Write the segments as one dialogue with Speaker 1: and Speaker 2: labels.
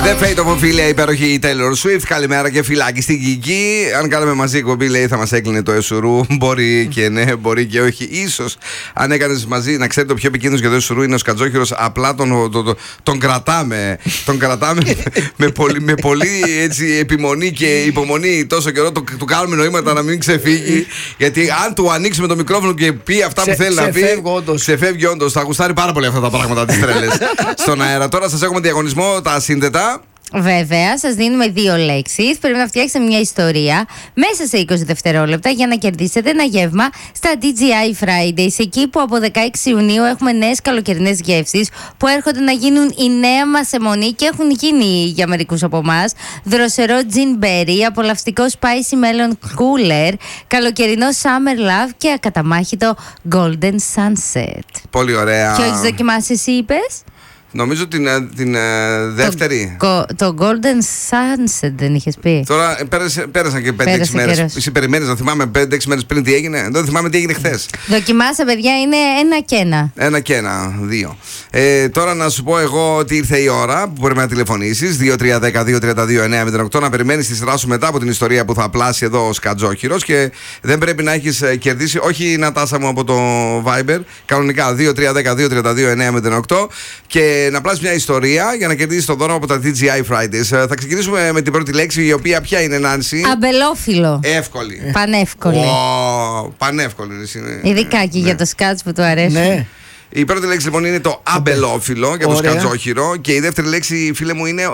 Speaker 1: The Fate of Ophelia, υπέροχη η Taylor Swift. Καλημέρα και φυλάκι στην Κική. Αν κάναμε μαζί κομπή, λέει, θα μας έκλεινε το Εσουρού. Μπορεί και ναι, μπορεί και όχι. Ίσως αν έκανες μαζί, να ξέρετε, το πιο επικίνδυνος για το Εσουρού είναι ο Σκατζόχυρος. Απλά τον κρατάμε. Τον κρατάμε με πολύ έτσι, επιμονή και υπομονή τόσο καιρό. Του κάνουμε νοήματα να μην ξεφύγει. Γιατί αν του ανοίξουμε το μικρόφωνο και πει αυτά που θέλει να πει, σε φεύγει όντως. Θα γουστάρει πάρα πολύ αυτά τα πράγματα, τις τρέλες στον αέρα. Τώρα σας έχουμε διαγωνισμό, τα σύνδετα.
Speaker 2: Βέβαια, σας δίνουμε 2 λέξεις. Πρέπει να φτιάξετε μια ιστορία μέσα σε 20 δευτερόλεπτα για να κερδίσετε ένα γεύμα στα DJI Fridays. Εκεί που από 16 Ιουνίου έχουμε νέες καλοκαιρινές γεύσεις που έρχονται να γίνουν η νέα μας αιμονή και έχουν γίνει για μερικούς από εμάς. Δροσερό gin berry, απολαυστικό spicy melon cooler, καλοκαιρινό summer love και ακαταμάχητο golden sunset.
Speaker 1: Πολύ ωραία.
Speaker 2: Και έχεις δοκιμάσει εσύ, είπες?
Speaker 1: Νομίζω την δεύτερη.
Speaker 2: Το Golden Sunset δεν είχες πει?
Speaker 1: Τώρα πέρασαν και 5-6 μέρες. Εσύ περιμένεις να θυμάμαι 5-6 μέρες πριν τι έγινε? Δεν θυμάμαι τι έγινε χθες.
Speaker 2: Δοκιμάσα, παιδιά, είναι 1 και 1.
Speaker 1: 1 και 1, 2. Τώρα να σου πω εγώ ότι ήρθε η ώρα που πρέπει να τηλεφωνήσεις. 2-3-10-2-32-908. Να περιμένεις τη σειρά σου μετά από την ιστορία που θα πλάσει εδώ ο Σκατζόχυρος. Και δεν πρέπει να έχεις κερδίσει, όχι Νατάσα μου από το Viber. Κανονικά 2-3-10-2-32-908. Και να πλάσεις μια ιστορία για να κερδίσεις το δώρο από τα DJI Fridays. Θα ξεκινήσουμε με την πρώτη λέξη, η οποία ποια είναι, Νάνση?
Speaker 2: Αμπελόφυλλο.
Speaker 1: Εύκολη.
Speaker 2: Πανεύκολη.
Speaker 1: Πανεύκολη.
Speaker 2: Ειδικά και για το σκάτς που του αρέσει.
Speaker 3: Ναι.
Speaker 1: Η πρώτη λέξη λοιπόν είναι το αμπελόφυλλο για το Σκατζόχυρο. Και η δεύτερη λέξη, φίλε μου, είναι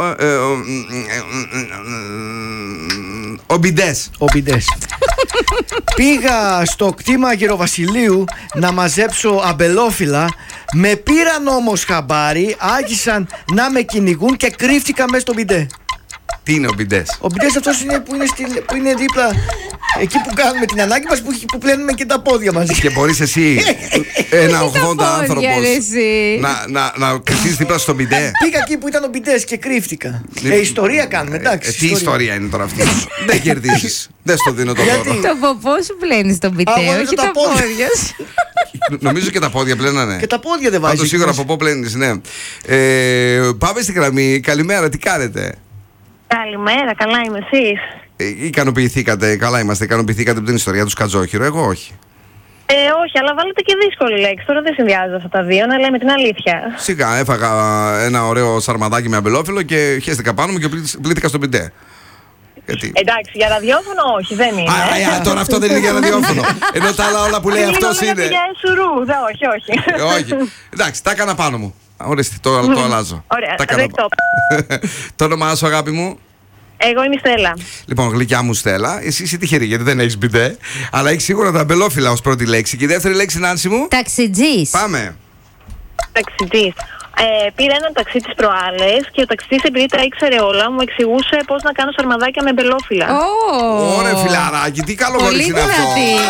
Speaker 1: ο μπιντές.
Speaker 3: Πήγα στο κτήμα Γεροβασιλείου να μαζέψω αμπελόφυλλα. Με πήραν όμως χαμπάρι, άρχισαν να με κυνηγούν και κρύφτηκα μέσα στο μπιντέ.
Speaker 1: Τι είναι ο μπιντές?
Speaker 3: Ο μπιντές αυτός είναι που είναι δίπλα, εκεί που κάνουμε την ανάγκη μας, που πλένουμε και τα πόδια μας.
Speaker 1: Και μπορείς εσύ, ένα 80 άνθρωπος, να κρυφτείς δίπλα στο μπιντέ?
Speaker 3: Πήγα εκεί που ήταν ο μπιντές και κρύφτηκα. Ιστορία κάνουμε, εντάξει.
Speaker 1: Τι ιστορία είναι τώρα αυτή? Δεν κερδίζεις. Δεν στο δίνω το δώρο.
Speaker 2: Το ποπό σου πλένει στον μπιντέ, όχι τα πόδια σου.
Speaker 1: Νομίζω και τα πόδια πλένανε.
Speaker 3: Και τα πόδια δεν βάζεις.
Speaker 1: Πάντως σίγουρα ποπό πλένεις, ναι. Πάμε στη γραμμή. Καλημέρα, τι κάνετε?
Speaker 4: Καλημέρα, καλά είμαι, εσείς?
Speaker 1: Ικανοποιηθήκατε? Καλά είμαστε. Ικανοποιηθήκατε από την ιστορία του Σκατζόχυρο? Εγώ όχι.
Speaker 4: Όχι, αλλά βάλετε και δύσκολη λέξη. Τώρα δεν συνδυάζω αυτά τα δύο, να λέμε την αλήθεια.
Speaker 1: Σιγά, έφαγα ένα ωραίο σαρμαδάκι με αμπελόφυλλο και χέστηκα πάνω μου και πλήθηκα στο μπιντέ. Γιατί?
Speaker 4: Εντάξει, για ραδιόφωνο όχι, δεν είναι.
Speaker 1: Τώρα αυτό δεν είναι για ραδιόφωνο. Ενώ τα άλλα όλα που λέει αυτός είναι.
Speaker 4: Για Εσουρού, όχι.
Speaker 1: Όχι. Εντάξει, τα έκανα πάνω μου. Ορίστε, το αλλάζω.
Speaker 4: Ωραία,
Speaker 1: δεκτό. Το όνομά σου, αγάπη μου?
Speaker 4: Εγώ είμαι η Στέλλα.
Speaker 1: Λοιπόν, γλυκιά μου Στέλλα, εσύ είσαι τυχερή γιατί δεν έχεις μπιντέ, αλλά έχεις σίγουρα τα αμπελόφυλλα ως πρώτη λέξη. Και η δεύτερη λέξη, Νάνση μου?
Speaker 2: Ταξιτζής.
Speaker 1: Πάμε.
Speaker 4: Ταξιτζής. Πήρα ένα ταξί τις προάλλες και ο ταξιτής, επειδή τα ήξερε όλα, μου εξηγούσε πώς να κάνω σαρμαδάκια με αμπελόφυλλα.
Speaker 1: Ωραία, φιλαράκι, τι καλό γόρις είναι αυτό.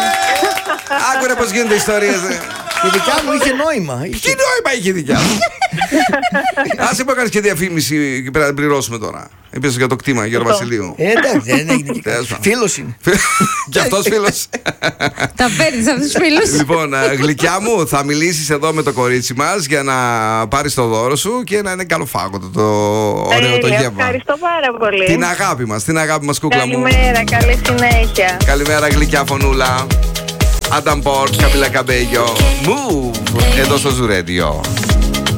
Speaker 1: Άκουρε πώς γίνονται ιστορίες.
Speaker 3: Η δικιά μου είχε νόημα.
Speaker 1: Τι νόημα είχε η δικιά μου? Άσε που έκανες και διαφήμιση και πρέπει να την πληρώσουμε τώρα. Επίσης για το κτήμα Γεροβασιλείου.
Speaker 3: Εντάξει, δεν έγινε. Φίλος είναι.
Speaker 1: Και αυτός φίλος.
Speaker 2: Τα παίρνεις από τους φίλους.
Speaker 1: Λοιπόν, γλυκιά μου, θα μιλήσεις εδώ με το κορίτσι μας για να πάρεις το δώρο σου και να είναι καλοφάγωτο το ωραίο το γεύμα.
Speaker 4: Ευχαριστώ πάρα πολύ.
Speaker 1: Την αγάπη μας, κούκλα μου.
Speaker 4: Καλημέρα, καλή συνέχεια.
Speaker 1: Καλημέρα, γλυκιά φωνούλα. Adam Port, Camila Cabello, Move, εδώ στο Zoo Radio.